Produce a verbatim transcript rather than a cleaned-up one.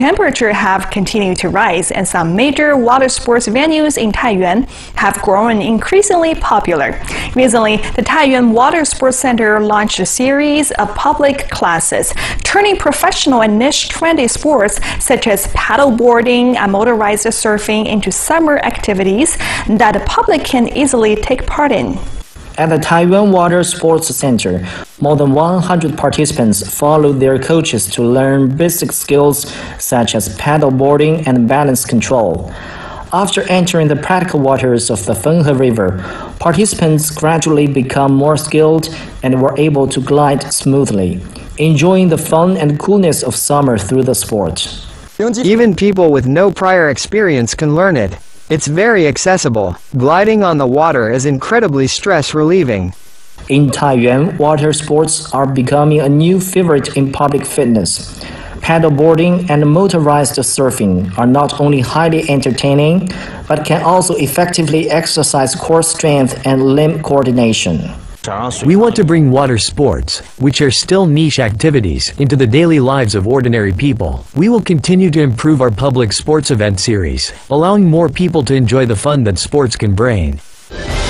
Temperatures have continued to rise, and some major water sports venues in Taiyuan have grown increasingly popular. Recently, the Taiyuan Water Sports Center launched a series of public classes, turning professional and niche trendy sports such as paddleboarding and motorized surfing into summer activities that the public can easily take part in. At the Taiyuan Water Sports Center, more than one hundred participants followed their coaches to learn basic skills such as paddleboarding and balance control. After entering the practical waters of the Fenghe River, participants gradually become more skilled and were able to glide smoothly, enjoying the fun and coolness of summer through the sport. Even people with no prior experience can learn it. It's very accessible. Gliding on the water is incredibly stress-relieving. In Taiyuan, water sports are becoming a new favorite in public fitness. Paddleboarding and motorized surfing are not only highly entertaining, but can also effectively exercise core strength and limb coordination. We want to bring water sports, which are still niche activities, into the daily lives of ordinary people. We will continue to improve our public sports event series, allowing more people to enjoy the fun that sports can bring.